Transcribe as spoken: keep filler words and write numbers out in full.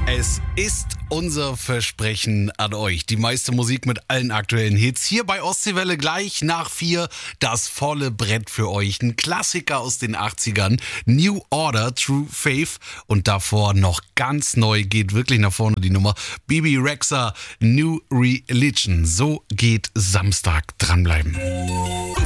Es ist unser Versprechen an euch. Die meiste Musik mit allen aktuellen Hits. Hier bei Ostseewelle gleich nach vier das volle Brett für euch. Ein Klassiker aus den achtzigern. New Order, True Faith. Und davor noch ganz neu, geht wirklich nach vorne die Nummer. Bebe Rexha, New Religion. So geht Samstag. Dranbleiben.